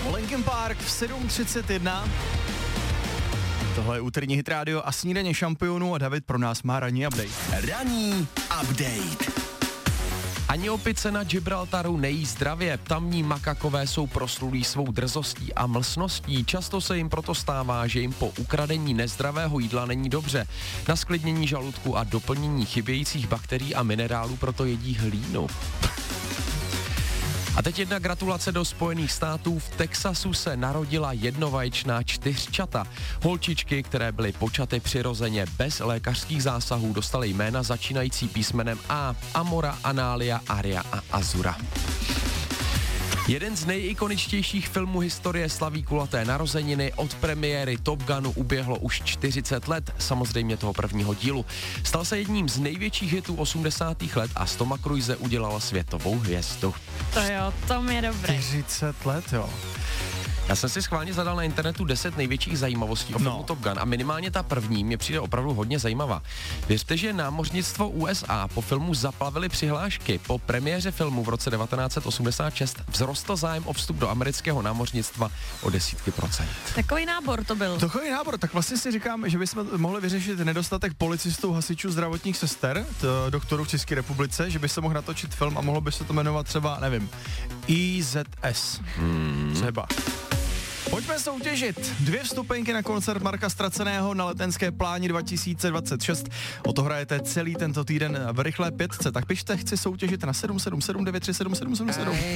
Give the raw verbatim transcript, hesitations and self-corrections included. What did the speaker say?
Linkin Park v sedm třicet jedna. Tohle je úterní Hit Radio a snídaně šampionů a David pro nás má ranní update. Ranní update. Ani opice na Gibraltaru nejí zdravě. Tamní makakové jsou proslulí svou drzostí a mlsností. Často se jim proto stává, že jim po ukradení nezdravého jídla není dobře. Na sklidnění žaludku a doplnění chybějících bakterií a minerálů proto jedí hlínu. A teď jedna gratulace do Spojených států. V Texasu se narodila jednovaječná čtyřčata. Holčičky, které byly počaty přirozeně bez lékařských zásahů, dostaly jména začínající písmenem A. Amora, Anália, Aria a Azura. Jeden z nejikoničtějších filmů historie slaví kulaté narozeniny. Od premiéry Top Gunu uběhlo už čtyřicet let, samozřejmě toho prvního dílu. Stal se jedním z největších hitů osmdesátých let a s Toma Cruise udělala světovou hvězdu. To jo, Tom je dobrý. čtyřicet let, jo. Já jsem si schválně zadal na internetu deset největších zajímavostí o filmu No. Top Gun a minimálně ta první mě přijde opravdu hodně zajímavá. Věřte, že námořnictvo U S A po filmu zaplavili přihlášky. Po premiéře filmu v roce devatenáct set osmdesát šest vzrostl zájem o vstup do amerického námořnictva o desítky procent. Takový nábor to byl. Takový nábor, tak vlastně si říkám, že bychom mohli vyřešit nedostatek policistů, hasičů, zdravotních sester, t- doktorů v České republice, že by se mohl natočit film a mohlo by se to jmenovat třeba, nevím, I Z S. Hmm. Třeba. Pojďme soutěžit. Dvě vstupenky na koncert Marka Straceného na Letenské pláni dva tisíce dvacet šest. O to hrajete celý tento týden v rychlé pětce. Tak pište, chci soutěžit na sedm sedm sedm devět tři sedm sedm sedm sedm.